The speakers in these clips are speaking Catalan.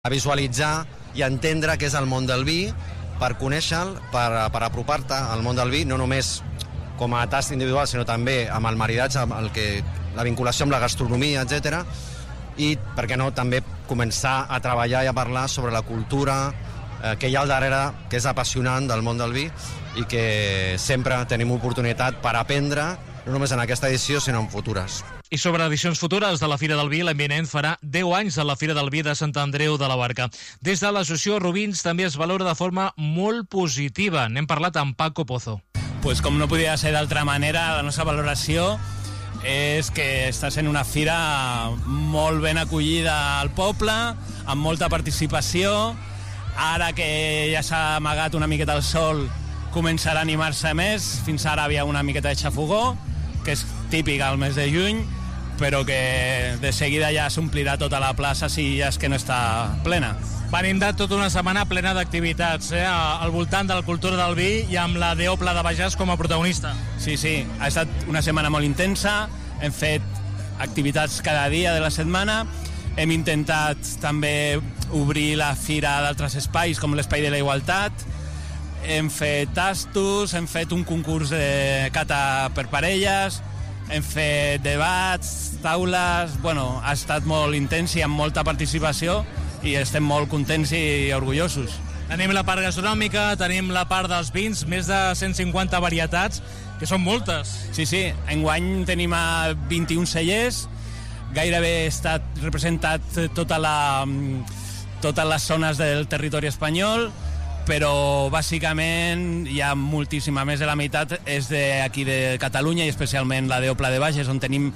a visualitzar i entendre què és el món del vi, per conèixer-lo, per apropar-te al món del vi, no només com a tast individual, sinó també amb el maridatge, amb la vinculació amb la gastronomia, etc. I, per què no, també començar a treballar i a parlar sobre la cultura que hi ha al darrere, que és apassionant del món del vi, i que sempre tenim oportunitat per aprendre, no només en aquesta edició, sinó en futures. I sobre edicions futures de la Fira del Vi, l'any vinent farà 10 anys de la Fira del Vi de Sant Andreu de la Barca. Des de l'associació Rubins també es valora de forma molt positiva. N'hem parlat amb Paco Pozo. Pues com no podia ser d'altra manera, la nostra valoració és que està sent una fira molt ben acollida al poble, amb molta participació. Ara que ja s'ha amagat una miqueta el sol, començarà a animar-se més. Fins ara havia una miqueta de xafogó, que és típica al mes de juny, però que de seguida ja s'omplirà tota la plaça si ja és que no està plena. Venim de tota una setmana plena d'activitats, al voltant de la cultura del vi i amb la Deopla de Bages com a protagonista. Sí, ha estat una setmana molt intensa, hem fet activitats cada dia de la setmana, hem intentat també obrir la fira d'altres espais com l'Espai de la Igualtat, hem fet tastos, hem fet un concurs de cata per parelles, hem fet debats, taules. Bueno, ha estat molt intens i amb molta participació i estem molt contents i orgullosos. Tenim la part gastronòmica, tenim la part dels vins, més de 150 varietats, que són moltes. Sí, enguany tenim 21 cellers, gairebé està representat totes les zones del territori espanyol, però bàsicament hi ha moltíssima, més de la meitat és d'aquí de Catalunya i especialment la Deopla de Bages, on tenim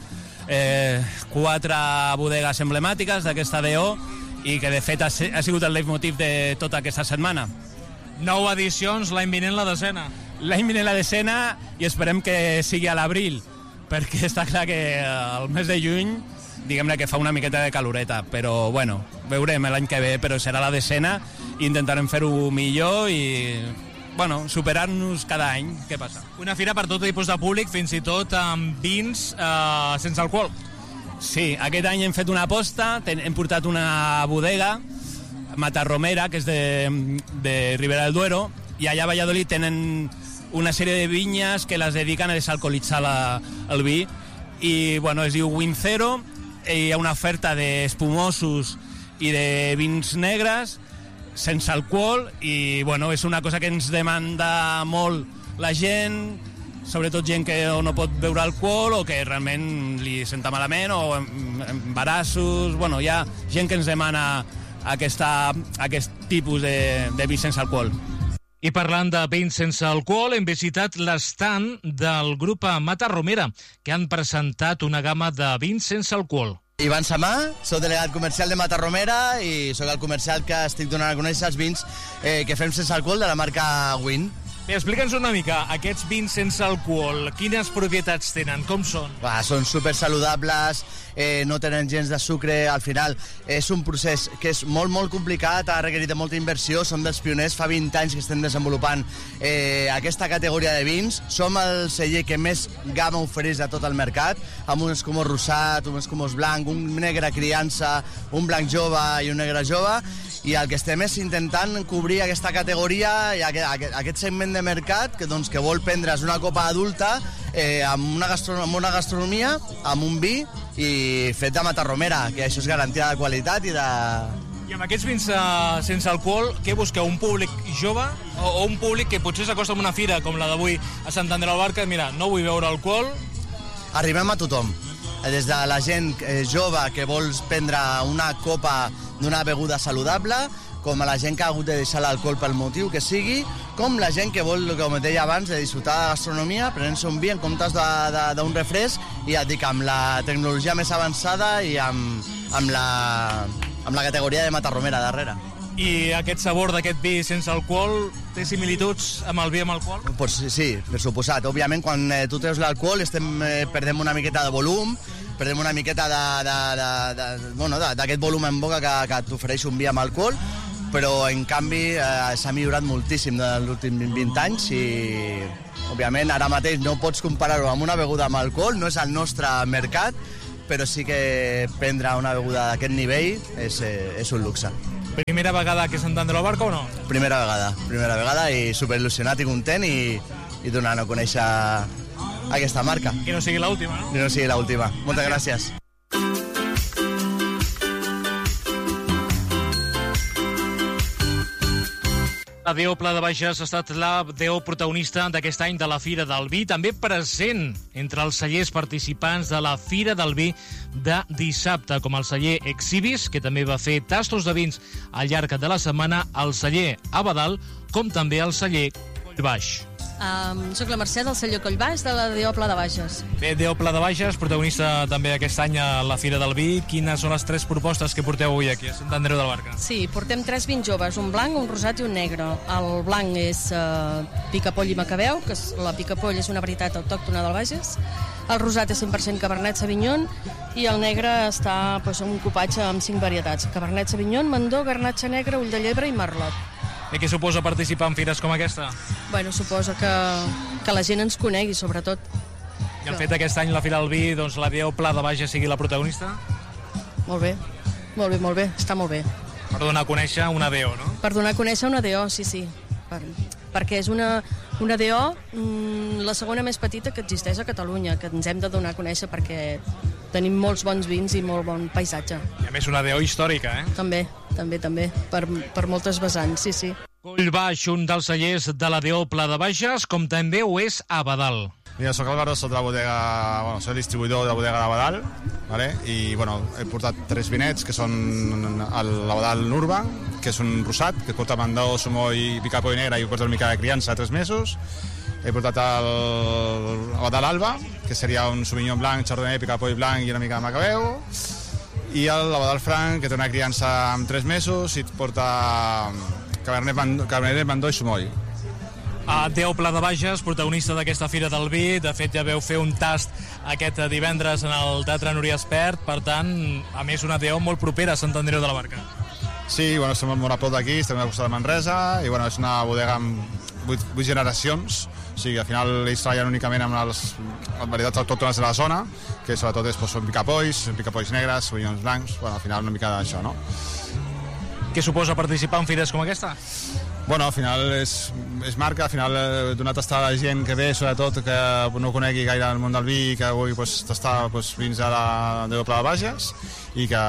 4 bodegues emblemàtiques d'aquesta DO i que de fet ha sigut el leitmotiv de tota aquesta setmana. 9 edicions, l'any vinent la desena. L'any vinent la desena i esperem que sigui a l'abril, perquè està clar que el mes de juny diguem-ne que fa una miqueta de caloreta, però bueno, veurem l'any que ve, però serà la desena i intentarem fer-ho millor i bueno, superar-nos cada any. Què passa? Una fira per tot tipus de públic, fins i tot amb vins sense alcohol. Sí, aquest any hem fet una aposta, hem portat una bodega, Matarromera, que és de Ribera del Duero, i allà a Valladolid tenen una sèrie de vinyes que les dediquen a desalcoholitzar el vi, i bueno, es diu Win Zero, hi ha una oferta d'espumosos i de vins negres sense alcohol i bueno, és una cosa que ens demanda molt la gent, sobretot gent que no pot beure alcohol o que realment li senta malament o embarassos, bueno, hi ha gent que ens demana aquest tipus de vi sense alcohol. I parlant de vins sense alcohol, hem visitat l'estand del grup Matarromera, que han presentat una gamma de vins sense alcohol. Ivan Samà, soc delegat comercial de Matarromera i sóc el comercial que estic donant a conèixer els vins que fem sense alcohol de la marca Win. Bé, explica'ns una mica, aquests vins sense alcohol, quines propietats tenen, com són? Són super saludables, no tenen gens de sucre, al final és un procés que és molt, molt complicat, ha requerit de molta inversió, som dels pioners, fa 20 anys que estem desenvolupant aquesta categoria de vins, som el celler que més gamma ofereix de tot el mercat, amb un escumós rosat, un escumós blanc, un negre criança, un blanc jove i un negre jove, i el que estem és intentant cobrir aquesta categoria i aquest segment de mercat que vol prendre's una copa adulta amb una gastronomia, amb un vi i fet de Matarromera, que això és garantia de qualitat i de... I amb aquests vins sense alcohol, què busqueu? Un públic jove o un públic que potser s'acosta a una fira com la d'avui a Sant Andreu de la Barca? Mira, no vull beure alcohol. Arribem a tothom, des de la gent jove que vol prendre una copa d'una beguda saludable, com a la gent que ha hagut de deixar l'alcohol pel motiu que sigui, com la gent que vol, com et deia abans, de disfrutar de gastronomia, prenent-se un vi en comptes d'un refresc, i ja et dic, amb la tecnologia més avançada i amb la categoria de Matarromera darrere. I aquest sabor d'aquest vi sense alcohol té similituds amb el vi amb alcohol? Pues sí, per suposat. Òbviament, quan tu treus l'alcohol perdem una miqueta de volum, perdem una miqueta d'aquest volum en boca que t'ofereix un vi amb alcohol, però en canvi s'ha millorat moltíssim en els últims 20 anys i òbviament ara mateix no pots comparar-ho amb una beguda amb alcohol, no és el nostre mercat, però sí que prendre una beguda d'aquest nivell és un luxe. Primera vegada que Sant Andreu de la Barca o no? Primera vegada i superil·lusionat i content i donant a conèixer aquesta marca. Que no sigui l'última, no? Que no sigui l'última. Moltes gràcies. La DO Pla de Bages ha estat la DO protagonista d'aquest any de la Fira del Vi, també present entre els cellers participants de la Fira del Vi de dissabte, com el celler Exhibis, que també va fer tastos de vins al llarg de la setmana, el celler Abadal, com també el celler Collbaix. Soc la Mercè del celler Collbaix de la DO Pla de Bages. Bé, DO Pla de Bages, protagonista també aquest any a la Fira del Vi. Quines són les 3 propostes que porteu avui aquí a Sant Andreu de la Barca? Sí, portem 3 vins joves, un blanc, un rosat i un negre. El blanc és picapoll i macabeu, que la picapoll és una varietat autòctona del Bages. El rosat és 100% Cabernet Sauvignon i el negre està un copatge amb 5 varietats. Cabernet Sauvignon, Mandó, Garnatxa Negra, Ull de Llebre i Merlot. I què suposa participar en fires com aquesta? Bueno, suposa que la gent ens conegui, sobretot. I el fet aquest any la Fira del Vi, doncs la DO Pla de Bages sigui la protagonista? Molt bé, està molt bé. Per donar a conèixer una DO, no? Per donar a conèixer una DO, sí. Perquè és una DO la segona més petita que existeix a Catalunya, que ens hem de donar a conèixer perquè tenim molts bons vins i molt bon paisatge. I a més una DO històrica, eh? També, per moltes vessants, sí. Collbaix, un dels cellers de la DO Pla de Bages, com també ho és Abadal. Mira, soc Álvaro, soc de la bodega, soc distribuïdor de la bodega d'Abadal, ¿vale? I he portat 3 vinets, que són l'Abadal Nurba, que és un rosat, que porta Mandó, Sumoll i picapoll negre i porta una mica de criança de 3 mesos. He portat l'Abadal Alba, que seria un Sauvignon blanc, Chardonnay, picapoll blanc i una mica de macabeu. I l'Abadal Franc, que té una criança amb 3 mesos i porta Cabernet, Mandó i Sumoll. A DO Pla de Bages, protagonista d'aquesta Fira del Vi. De fet, ja veu fer un tast aquest divendres en el Teatre Núria Espert. Per tant, a més, una DO molt propera a Sant Andreu de la Barca. Sí, estem molt a prop d'aquí, estem a costat de Manresa, i és una bodega amb 8 generacions. O sigui, al final ells treballen únicament amb les varietats autòctones de la zona, que sobretot són picapolls negres, sauvignons blancs, al final una mica d'això, no? Què suposa participar en fires com aquesta? Al final és marca, al final donar a tastar a la gent que ve, sobretot que no conegui gaire el món del vi i que vulgui tastar vins de la DO Pla de Bages i que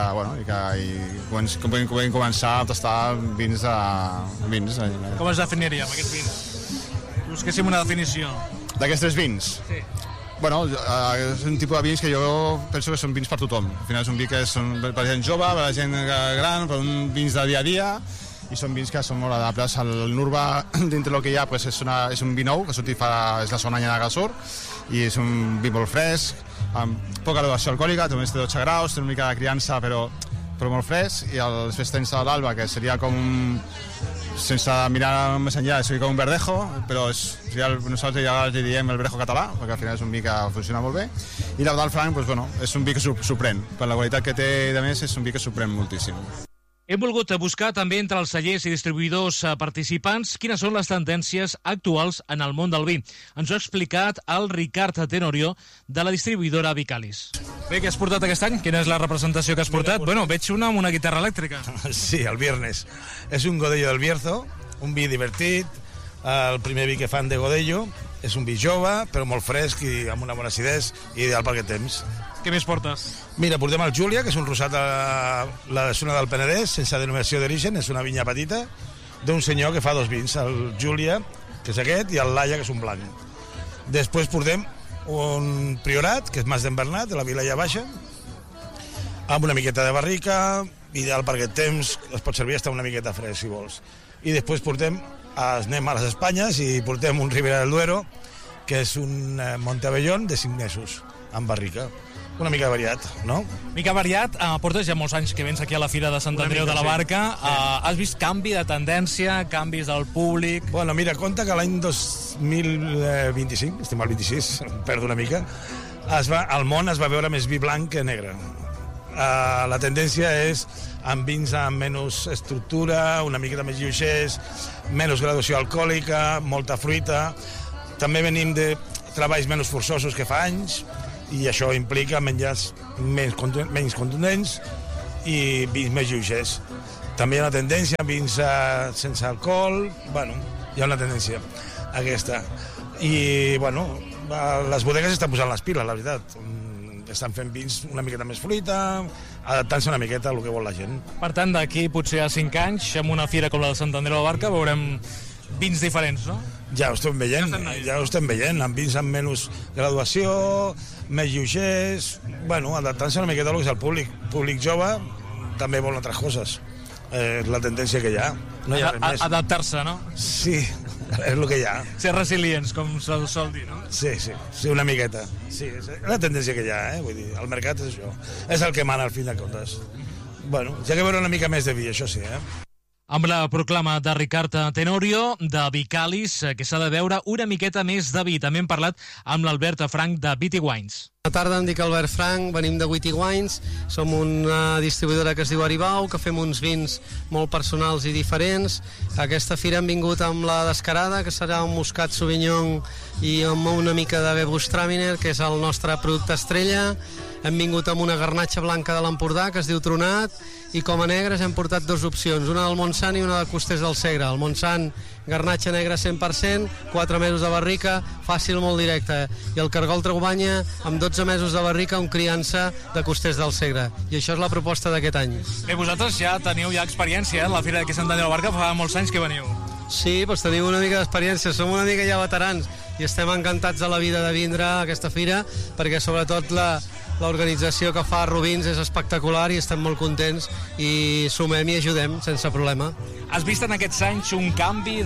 puguin començar a tastar vins. Com es definiria amb aquests vins? Busquéssim una definició. D'aquests 3 vins? Sí. És un tipus de vins que jo penso que són vins per tothom. Al final és un vi que són per la gent jove, per la gent gran, per un vins de dia a dia, i són vins que són molt adaptables. El Nurba, dintre del que hi ha, és un vi nou, que és la segona any de Gasur, i és un vi molt fresc, amb poca graduació alcohòlica, també té 12 graus, té una mica de criança, però molt fresc, i després tens l'Alba, que seria com sense mirar més enllà, seria com un verdejo, però nosaltres ja li diem el verdejo català, perquè al final és un vi que funciona molt bé, i l'Abadal Franc, és un vi que sorprèn, per la qualitat que té, de més, és un vi que sorprèn moltíssim. Hem volgut buscar també entre els cellers i distribuïdors participants quines són les tendències actuals en el món del vi. Ens ho ha explicat el Ricard Tenorio, de la distribuïdora Vicalis. Bé, què has portat aquest any? Quina és la representació que has portat? Veig una amb una guitarra elèctrica. Sí, el viernes. És un Godello del Bierzo, un vi divertit, el primer vi que fan de Godello. És un vi jove, però molt fresc i amb una bona acidesa, ideal per aquest temps. Què més portes? Mira, portem el Júlia, que és un rosat de la zona del Penedès, sense denominació d'origen, és una vinya petita, d'un senyor que fa 2 vins, el Júlia, que és aquest, i el Laia, que és un blanc. Després portem un Priorat, que és Mas d'en Bernat, de la Vilella Baixa, amb una miqueta de barrica, ideal per aquest temps, es pot servir hasta una miqueta fresc, si vols. I després anem a les Espanyes i portem un Ribera del Duero, que és un Montebellón de 5 mesos, amb barrica. Una mica variat, no? Mica variat. Portes ja molts anys que vens aquí a la Fira de Sant Andreu de la Barca. Sí. Has vist canvi de tendència, canvis del públic? Bueno, mira, compte que l'any 2025, estem al 26, perdo una mica, al món es va veure més vi blanc que negre. La tendència és amb vins amb menys estructura, una miqueta més lleugers, menys graduació alcohòlica, molta fruita. També venim de treballs menys forçosos que fa anys, i això implica menjars menys contundents i vins més lleugers. També hi ha una tendència a vins sense alcohol, bueno, hi ha una tendència aquesta. I, bueno, les bodegues estan posant les piles, la veritat. Estan fent vins una miqueta més fruita, adaptant-se una miqueta al que vol la gent. Per tant, d'aquí potser a 5 anys, amb una fira com la de Sant Andreu de la Barca, veurem vins diferents, no? Ja ho estem veient, amb vins amb menys graduació, més lleugers, bueno, adaptant-se una miqueta al que és el públic jove, també vol altres coses. És la tendència que hi ha. No hi ha res més. Adaptar-se, no? Sí, és el que hi ha. Ser resilients, com se'l sol dir, no? Sí, una miqueta. Sí, és la tendència que hi ha, Vull dir, el mercat és això. És el que mana al fin de comptes. Bueno, ja que veure una mica més de vi, això sí, Amb la proclama de Ricard Tenorio, de Vicalis, que s'ha de veure una miqueta més de vi. També hem parlat amb l'Albert Frank de Witty Wines. Bona tarda, em dic Albert Frank, venim de Witty Wines, som una distribuïdora que es diu Aribau, que fem uns vins molt personals i diferents. A aquesta fira hem vingut amb la Descarada, que serà un Muscat Sauvignon i amb una mica de Gewürztraminer, que és el nostre producte estrella. Hem vingut amb una garnatxa blanca de l'Empordà, que es diu Tronat, i com a negres hem portat 2 opcions, una del Montsant i una de Costers del Segre. El Montsant, garnatxa negra 100%, 4 mesos de barrica, fàcil, molt directe. I el Cargol Traubanya, amb 12 mesos de barrica, un criança de Costers del Segre. I això és la proposta d'aquest any. Bé, vosaltres ja teniu experiència, la Fira de Sant Andreu de la Barca fa molts anys que veniu. Sí, doncs tenim una mica d'experiència, som una mica ja veterans i estem encantats de la vida de vindre a aquesta fira perquè sobretot l'organització que fa Rubins és espectacular i estem molt contents i sumem i ajudem sense problema. Has vist en aquests anys un canvi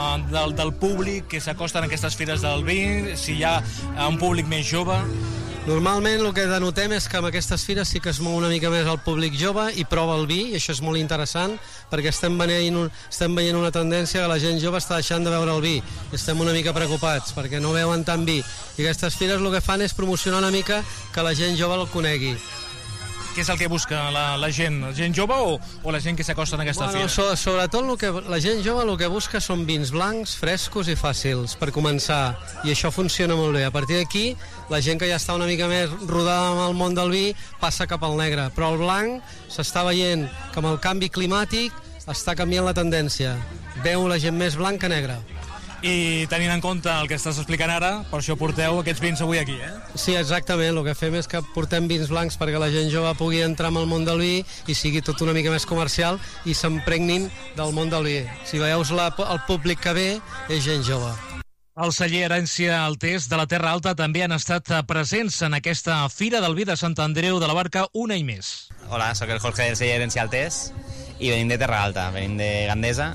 del públic que s'acosta en aquestes fires del vi, si hi ha un públic més jove? Normalment el que denotem és que en aquestes fires sí que es mou una mica més el públic jove i prova el vi, i això és molt interessant perquè estem veient una tendència que la gent jove està deixant de beure el vi i estem una mica preocupats perquè no beuen tant vi, i aquestes fires el que fan és promocionar una mica que la gent jove el conegui. Què és el que busca la gent? La gent jove o la gent que s'acosta en aquesta fira? Sobretot la gent jove el que busca són vins blancs, frescos i fàcils, per començar, i això funciona molt bé. A partir d'aquí, la gent que ja està una mica més rodada amb el món del vi passa cap al negre, però el blanc s'està veient que amb el canvi climàtic està canviant la tendència. Veu la gent més blanc que negre. I tenint en compte el que estàs explicant ara, per això porteu aquests vins avui aquí, Sí, exactament. El que fem és que portem vins blancs perquè la gent jove pugui entrar en el món del vi i sigui tot una mica més comercial i s'empregnin del món del vi. Si veieu el públic que ve, és gent jove. El celler Herència Altés de la Terra Alta també han estat presents en aquesta Fira del Vi de Sant Andreu de la Barca un any més. Hola, sóc el Jorge del celler Herència Altés i venim de Terra Alta, venim de Gandesa,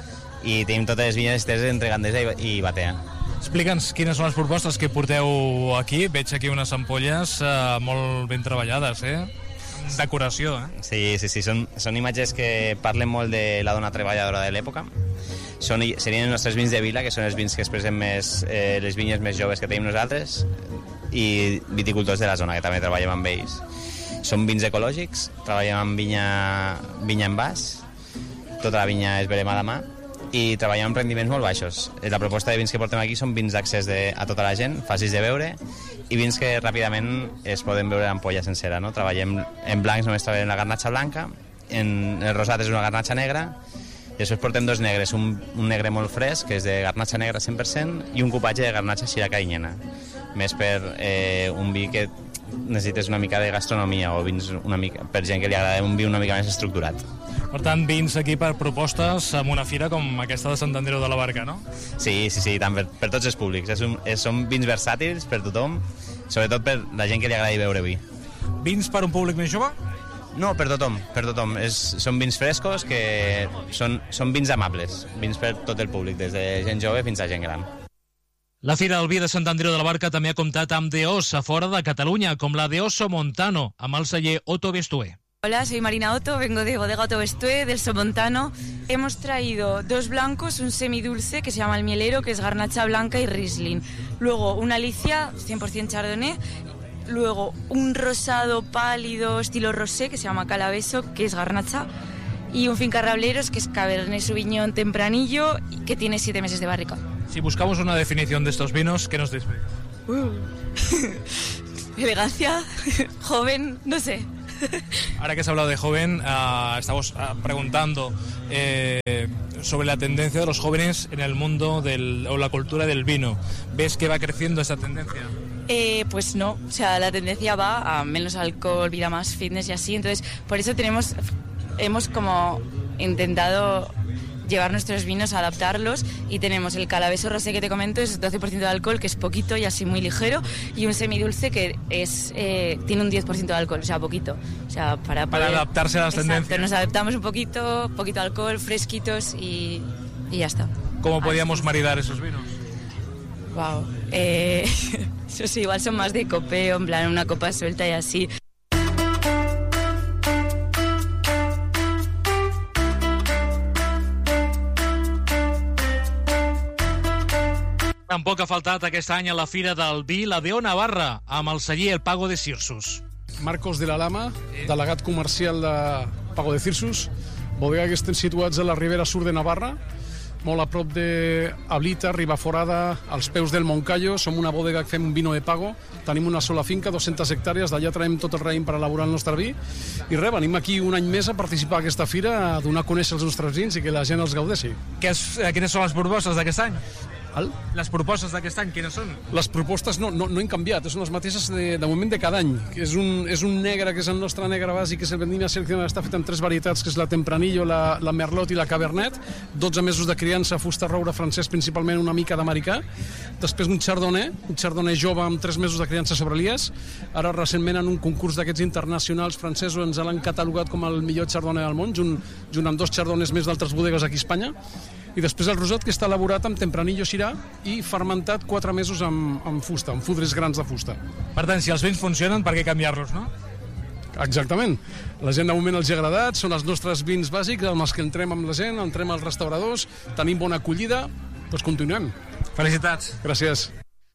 i tenim totes les vinyes esteses entre Gandesa i Batea. Explica'ns quines són les propostes que porteu aquí. Veig aquí unes ampolles molt ben treballades, decoració, Sí, són imatges que parlen molt de la dona treballadora de l'època. Serien els nostres vins de vila, que són els vins que expressen més les vinyes més joves que tenim nosaltres, i viticultors de la zona, que també treballem amb ells. Són vins ecològics, treballem amb vinya en vas, tota la vinya és verema a mà, i treballem amb rendiments molt baixos. La proposta de vins que portem aquí són vins d'accés a tota la gent, fàcils de beure, i vins que ràpidament es poden beure en ampolla sencera. No? Treballem en blancs, només treballem la garnatxa blanca, en el rosat és una garnatxa negra, i després portem 2 negres, un negre molt fresc, que és de garnatxa negra 100%, i un cupatge de garnatxa Syrah carinyena, més per un vi que necessites una mica de gastronomia, o vins una mica, per gent que li agrada un vi una mica més estructurat. Per tant, vins aquí per propostes en una fira com aquesta de Sant Andreu de la Barca, no? Sí, tant per tots els públics. Són vins versàtils per tothom, sobretot per la gent que li agradi beure vi. Vins per un públic més jove? No, per tothom. Són vins frescos, que són vins amables, vins per tot el públic, des de gent jove fins a gent gran. La Fira del Vi de Sant Andreu de la Barca també ha comptat amb DOs a fora de Catalunya, com la de Oso Montano, amb el celler Otto Bestué. Hola, soy Marina Otto, vengo de Bodega Otto Bestué, del Somontano. Hemos traído 2 blancos, un semidulce que se llama el Mielero, que es garnacha blanca y Riesling. Luego una Alicia, 100% Chardonnay. Luego un rosado pálido estilo rosé, que se llama Calabeso, que es garnacha. Y un Finca Rableros, que es Cabernet Sauvignon tempranillo, que tiene 7 meses de barrica. Si buscamos una definición de estos vinos, ¿qué nos dice? Elegancia, joven, no sé. Ahora que has hablado de joven, estamos preguntando sobre la tendencia de los jóvenes en el mundo o la cultura del vino. ¿Ves que va creciendo esta tendencia? Pues no, o sea, la tendencia va a menos alcohol, vida más fitness y así, entonces por eso hemos como intentado llevar nuestros vinos, adaptarlos, y tenemos el calabeso rosé que te comento, es 12% de alcohol, que es poquito y así muy ligero, y un semidulce que tiene un 10% de alcohol, o sea, poquito. O sea, para adaptarse a las tendencias. Nos adaptamos un poquito alcohol, fresquitos y ya está. ¿Cómo podíamos maridar esos vinos? Wow. Eso sí, igual son más de copeo, en plan una copa suelta y así. Tampoc ha faltat aquest any a la Fira del Vi la DO Navarra, amb el celler El Pago de Cirsus. Marcos de la Lama, delegat comercial de Pago de Cirsus, bodega que estem situats a la Ribera Sur de Navarra, molt a prop d'Ablita, Ribaforada, als peus del Moncayo. Som una bodega que fem un vino de pago, tenim una sola finca, 200 hectàrees, d'allà traiem tot el raïm per elaborar el nostre vi, i res, venim aquí un any més a participar a aquesta fira, a donar a conèixer els nostres vins i que la gent els gaudeixi. Quines són les propostes d'aquest any? Les propostes d'aquest any, quines són? Les propostes no han canviat, són les mateixes de moment de cada any. És un negre, que és el nostre negre bàsic, que és el Vendimia Seleccionada, està fet en 3 varietats, que és la Tempranillo, la Merlot i la Cabernet, 12 mesos de criança, fusta roure francès, principalment una mica d'americà. Després un Chardonnay jove amb 3 mesos de criança sobre lies. Ara recentment en un concurs d'aquests internacionals francesos ens l'han catalogat com el millor Chardonnay del món, junt amb 2 Chardonnays més d'altres bodegues aquí a Espanya. I després el rosat, que està elaborat amb Tempranillo Syrah i fermentat 4 mesos amb fusta, amb fudres grans de fusta. Per tant, si els vins funcionen, per què canviar-los, no? Exactament. La gent de moment els ha agradat, són els nostres vins bàsics, amb els que entrem amb la gent, entrem als restauradors, tenim bona acollida, doncs continuem. Felicitats. Gràcies.